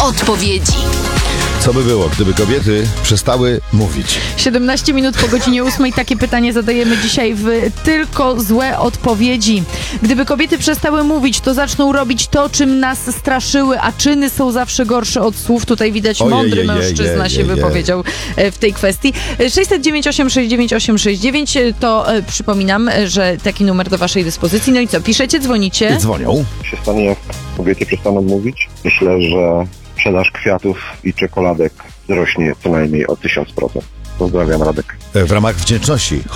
odpowiedzi. Co by było, gdyby kobiety przestały mówić? 17 minut po godzinie 8. Takie pytanie zadajemy dzisiaj w Tylko złe odpowiedzi. Gdyby kobiety przestały mówić, to zaczną robić to, czym nas straszyły, a czyny są zawsze gorsze od słów. Tutaj widać, mądry mężczyzna się wypowiedział w tej kwestii. 698 698 69 to przypominam, że taki numer do waszej dyspozycji. No i co, piszecie, dzwonicie? Dzwonią. się stanie, jak kobiety przestaną mówić? Myślę, że sprzedaż kwiatów i czekoladek wzrośnie co najmniej o 1000%. Pozdrawiam, Radek. W ramach wdzięczności